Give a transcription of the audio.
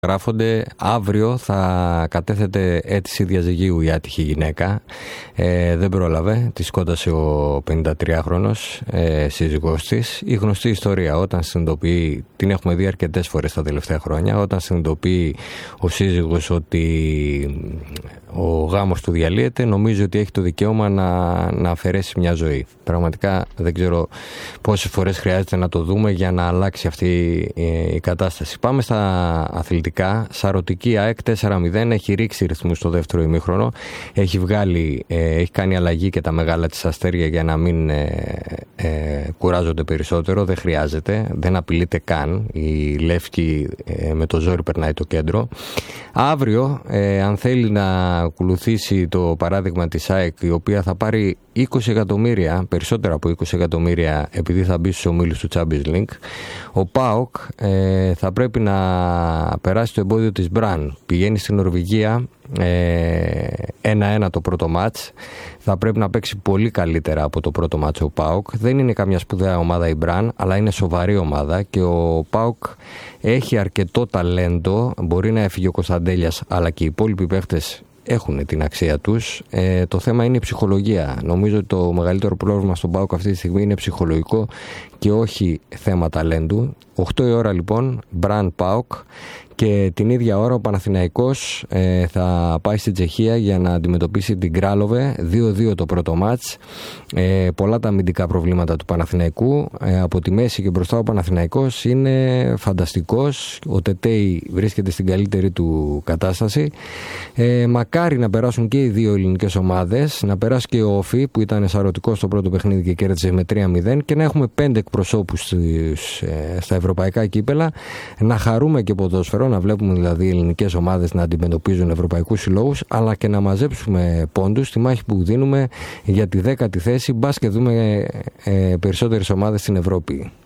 γράφονται. Αύριο θα κατέθεται αίτηση διαζυγίου η άτυχη γυναίκα. Δεν πρόλαβε, τη σκότωσε ο 53χρονος σύζυγός της. Η γνωστή ιστορία, όταν συνειδητοποιεί, την έχουμε δει αρκετές φορές τα τελευταία χρόνια, όταν συνειδητοποιεί ο σύζυγος ότι ο γάμος του διαλύεται, νομίζει ότι έχει το δικαίωμα να αφαιρέσει μια ζωή. Πραγματικά δεν ξέρω πόσες φορές χρειάζεται να το δούμε για να αλλάξει αυτή η κατάσταση. Πάμε στα αθλητικά. Σαρωτική ΑΕΚ 4-0, έχει ρίξει ρυθμούς στο δεύτερο ημίχρονο. Έχει κάνει αλλαγή και τα μεγάλα της αστέρια για να μην κουράζονται περισσότερο. Δεν χρειάζεται, δεν απειλείται καν. Η Λεύκη με το ζόρι περνάει το κέντρο. Αύριο, αν θέλει να ακολουθήσει το παράδειγμα της ΑΕΚ, η οποία θα πάρει 20 εκατομμύρια, περισσότερα από 20 εκατομμύρια, επειδή θα μπει στους ομίλους του Champions League, ο ΠΑΟΚ θα πρέπει να περάσει το εμπόδιο της Μπραν. Πηγαίνει στην Νορβηγία 1-1 το πρώτο μάτς. Θα πρέπει να παίξει πολύ καλύτερα από το πρώτο μάτς ο ΠΑΟΚ. Δεν είναι καμιά σπουδαία ομάδα η Μπραν, αλλά είναι σοβαρή ομάδα και ο ΠΑΟΚ έχει αρκετό ταλέντο. Μπορεί να έφυγε ο Κωνσταντέλιας, αλλά και οι υπόλοιποι παίχτες έχουν την αξία τους. Το θέμα είναι η ψυχολογία. Νομίζω ότι το μεγαλύτερο πρόβλημα στον ΠΑΟΚ αυτή τη στιγμή είναι ψυχολογικό και όχι θέμα ταλέντου. 8 η ώρα λοιπόν, Μπραν ΠΑΟΚ, και την ίδια ώρα ο Παναθηναϊκός θα πάει στην Τσεχία για να αντιμετωπίσει την Κράλοβε. 2-2 το πρώτο μάτς. Πολλά τα αμυντικά προβλήματα του Παναθηναϊκού. Από τη μέση και μπροστά ο Παναθηναϊκός είναι φανταστικός. Ο Τετέι βρίσκεται στην καλύτερη του κατάσταση. Μακάρι να περάσουν και οι δύο ελληνικές ομάδες. Να περάσει και ο Όφι, που ήταν σαρωτικός στο πρώτο παιχνίδι και κέρδισε με 3-0, και να έχουμε 5 εκπροσώπους στα ευρωπαϊκά κύπελα. Να χαρούμε και ποδόσφαιρο, να βλέπουμε δηλαδή ελληνικές ομάδες να αντιμετωπίζουν ευρωπαϊκούς συλλόγους, αλλά και να μαζέψουμε πόντους στη μάχη που δίνουμε για τη 10η θέση. Μπας και δούμε περισσότερες ομάδες στην Ευρώπη.